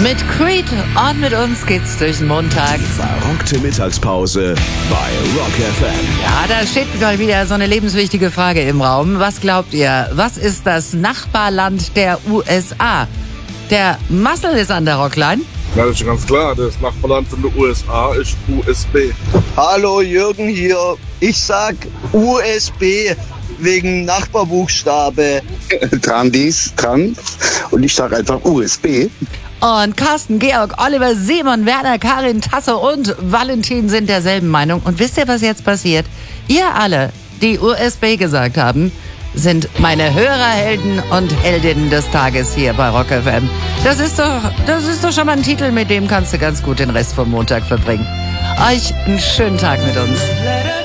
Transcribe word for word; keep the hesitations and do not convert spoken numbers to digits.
Mit Creed und mit uns geht's durch den Montag. Verrückte Mittagspause bei Rock F M. Ja, da steht mal wieder so eine lebenswichtige Frage im Raum. Was glaubt ihr? Was ist das Nachbarland der U S A? Der Marcel ist an der Rockline. Ja, das ist ganz klar. Das Nachbarland von der U S A ist U S B. Hallo, Jürgen hier. Ich sag U S B wegen Nachbarbuchstabe. Dran dies, dran. Und ich sag einfach U S B. Und Carsten, Georg, Oliver, Simon, Werner, Karin, Tasse und Valentin sind derselben Meinung. Und wisst ihr, was jetzt passiert? Ihr alle, die U S B gesagt haben, sind meine Hörerhelden und Heldinnen des Tages hier bei Rock F M. Das ist doch, das ist doch schon mal ein Titel, mit dem kannst du ganz gut den Rest vom Montag verbringen. Euch einen schönen Tag mit uns.